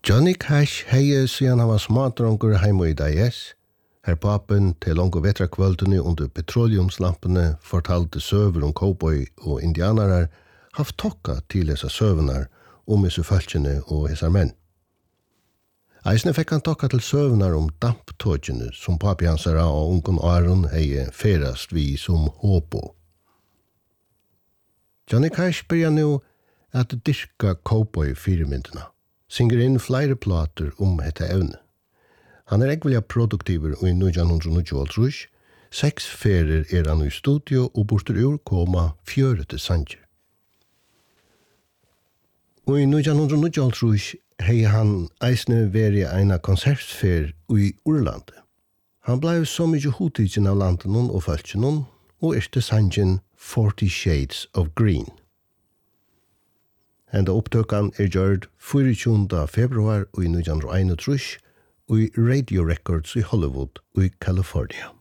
Johnny Cash hei siden han var smadronker heima I DIS. Her papen til lange vetrakvöldene under petroleumslampene fortalte søver om cowboy og indianere haft tokka til dessa søvnar om disse følgjene og dessa menn. Eisne fikk han tokka til søvnar om damptogene som papi hansara og ungen Aron hei ferast vi som håpo. Johnny Cash byrja nu at dyrka cowboy-firmyndina. Synger inn flere plater om dette evne. Han egentlig produktiver I 1998. 6 ferier han I studio og borter ur koma 4 sanger. Og I 1998 hei han eisne veri eina konsertfer I Urlande. Han blei så mykje hotigen av landen og følgen og erste sangen 40 Shades of Green. Enda opptøkan gjørt 24. februar I 1931 I Radio Records I Hollywood I California.